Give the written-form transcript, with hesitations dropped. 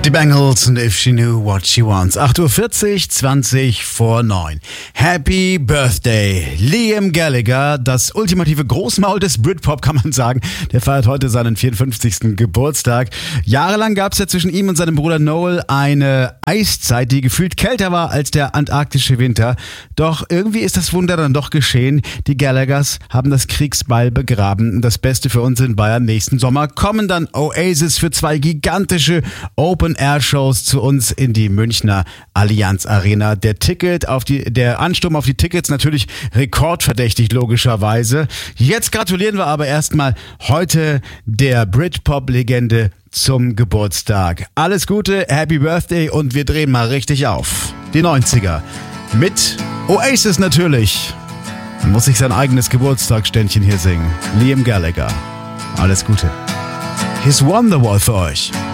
Die Bangles und If She Knew What She Wants. 8.40 Uhr, 20 vor 9. Happy Birthday, Liam Gallagher, das ultimative Großmaul des Britpop, kann man sagen. Der feiert heute seinen 54. Geburtstag. Jahrelang gab es ja zwischen ihm und seinem Bruder Noel eine Eiszeit, die gefühlt kälter war als der antarktische Winter. Doch irgendwie ist das Wunder dann doch geschehen. Die Gallaghers haben das Kriegsbeil begraben. Das Beste für uns in Bayern: nächsten Sommer kommen dann Oasis für 2 gigantische Open-Air-Shows zu uns in die Münchner Allianz Arena. Der Ansturm auf die Tickets natürlich rekordverdächtig, logischerweise. Jetzt gratulieren wir aber erstmal heute der Britpop-Legende zum Geburtstag. Alles Gute, Happy Birthday, und wir drehen mal richtig auf. Die 90er. Mit Oasis natürlich. Man muss sich sein eigenes Geburtstagsständchen hier singen. Liam Gallagher. Alles Gute. Here's Wonderwall für euch.